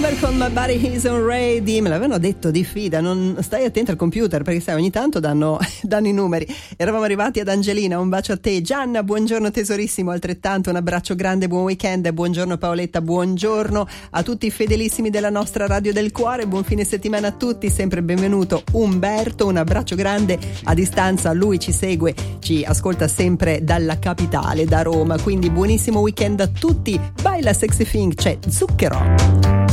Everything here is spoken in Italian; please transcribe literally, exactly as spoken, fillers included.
Summer con My Body Is On Ready. Me l'avevano detto, di fida, non stai attento al computer perché sai ogni tanto danno, danno i numeri. Eravamo arrivati ad Angelina, un bacio a te. Gianna, buongiorno tesorissimo, altrettanto un abbraccio grande, buon weekend. Buongiorno Paoletta, buongiorno a tutti i fedelissimi della nostra Radio del Cuore, buon fine settimana a tutti, sempre benvenuto Umberto, un abbraccio grande a distanza, lui ci segue, ci ascolta sempre dalla capitale, da Roma, quindi buonissimo weekend a tutti. Baila Sexy Thing, c'è Zucchero.